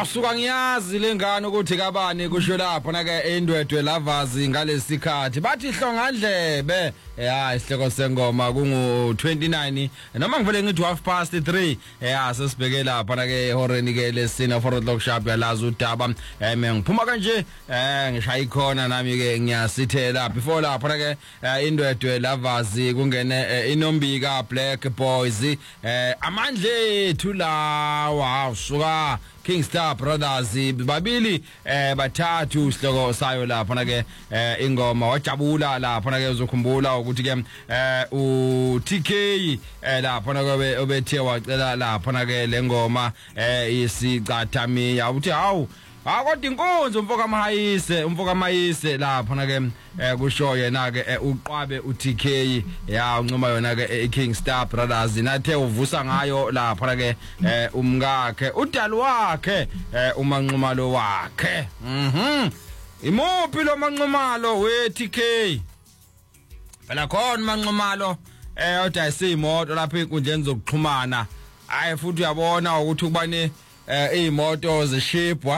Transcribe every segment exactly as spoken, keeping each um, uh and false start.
Suka ngiyazi lengane ukuthi kabani kusho lapho na ke indwedwe lavazi ngalesikhathi bathi hlongandlebe ya isihloko sengoma kungu twenty-nine noma ngivele ngithi half past three ya sesibheke lapha na ke horeni ke lesina four o'clock sharp yalaza udaba eme ngiphuma kanje eh ngishaya ikhona nami ke ngiyasithela before lapha na ke indwedwe lavazi kungene inombika Black Boys eh amandle thulawa suka Kingstar Brothers babili eh bathathu isihloko sayo lapha na ke ingoma wajabula lapha na ke uzokhumbula ukuthi ke eh u T K eh lapha na ke obethe wacela lapha na ke lengoma eh isicathamiya uthi hawu akodwa inkonzo umfoka mahayise umfoka mahayise lapha na ke kusho yena ke uqwabe u T K ya uncoma yona ke Kingstar Brothers nathe uvusa ngayo lapha na ke umngakhe udali wakhe umanqumalo wakhe mhm imuphi lo manqumalo we T K phela khona manqumalo eh oda isimoto lapha inkundleni zokuxhumana hayi futhi uyabona ukuthi kubane eh imoto zeshipwa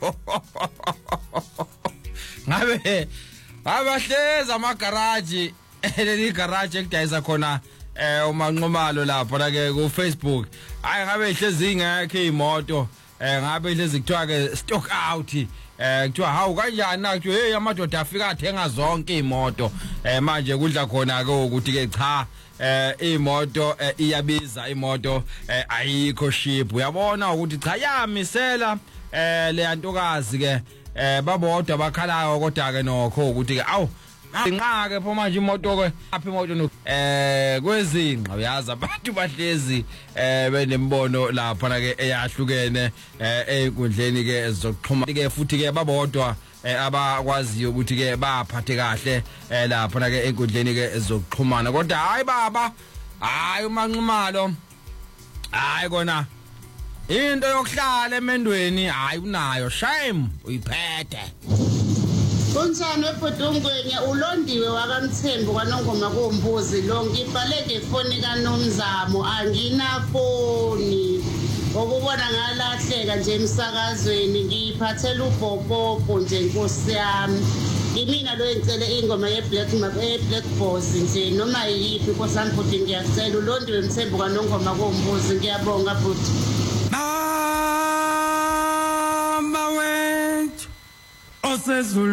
ngabe abahleza amagaraji leli garage ekudayisa khona eh umanqumalo lapha la ke ku Facebook hayi ngabe ihlezi ingekho imoto eh ngabe ihlezi kuthiwa ke stock out eh kuthiwa hawu kanjani na kuthiwa hey amadoda afika athenga zonke imoto eh manje kudla khona ke ukuthi ke cha eh imoto iyabiza imoto ayikho ship uyabona ukuthi cha yamisela eh le ntokazi ke eh babodwa bakhalayo kodwa ke nokho ukuthi ke awu inqa ke pho manje imoto ke apha imoto no eh kwezinqa uyazi abantu bahlezi eh benembono lapha na ke eyahlukene eh einkundleni ke ezoxhuma ke futhi ke babodwa abakwaziyo ukuthi ke baphathe kahle lapha na ke einkundleni ke ezoxhumana kodwa hayi baba hayi umanqumalo hayi kona into yokuhlala emendweni hayi unayo shame uyiphethe Kunsana webhodongwenye ulondiwe wakamthembu kwanongoma kombuzi lo ngibhale ngefoni kaNomzamo anginafoni okubona ngalahleka nje emsakazweni ngiphathela ubhobhobho nje Nkosi yami imina lo engicele ingoma ye Black ye Black Boys nje noma yipi Nkosi yami futhi ngiyacela ulondiwe mthembu kwanongoma kombuzi ngiyabonga futhi mama wethu osezulu